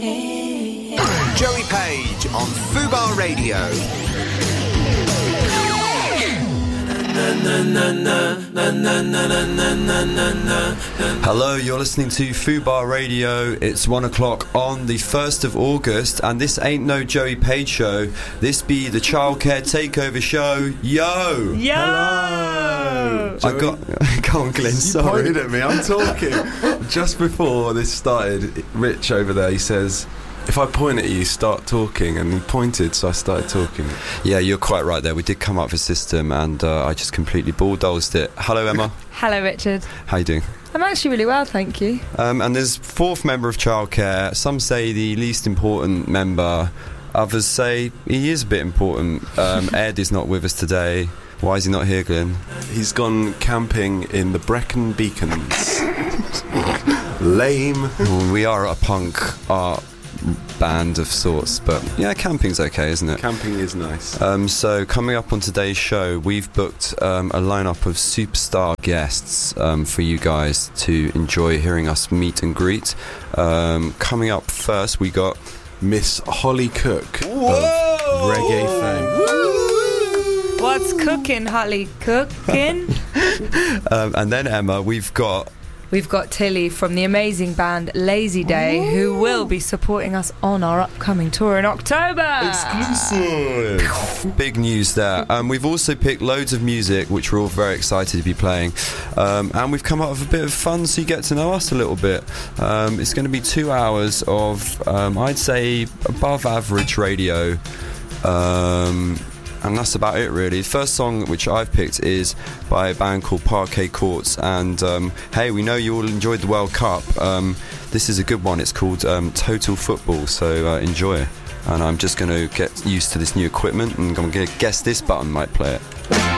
Joey Page on Fubar Radio. Hello, you're listening to Fubar Radio. It's 1 o'clock on the 1st of August, and this ain't no Joey Page show. This be the Childcare Takeover show. Yo! Yo! Hello! Go on, Glenn, sorry. You pointed at me, I'm talking. Just before this started, Rich over there, he says, if I point at you, start talking, and he pointed, so I started talking. Yeah, you're quite right there. We did come up with a system, and I just completely bulldozed it. Hello, Emma. Hello, Richard. How you doing? I'm actually really well, thank you. And there's fourth member of childcare. Some say the least important member. Others say he is a bit important. Ed is not with us today. Why is he not here, Glenn? He's gone camping in the Brecon Beacons. Lame. Well, we are a punk art band of sorts, but yeah, camping's okay, isn't it? Camping is nice. So coming up on today's show, we've booked a lineup of superstar guests for you guys to enjoy hearing us meet and greet. Coming up first, we got Miss Holly Cook Whoa! of Reggae fame. What's cooking, Holly? Cooking? and then Emma, we've got Tilly from the amazing band Lazy Day, who will be supporting us on our upcoming tour in October. Exclusive. Big news there. We've also picked loads of music, which we're all very excited to be playing. And we've come up with a bit of fun so you get to know us a little bit. It's going to be 2 hours of, I'd say, above average radio. And that's about it, really. The first song which I've picked is by a band called Parquet Courts, and hey, we know you all enjoyed the World Cup. This is a good one. It's called Total Football, so enjoy. And I'm just going to get used to this new equipment, and I'm going to guess this button might play it.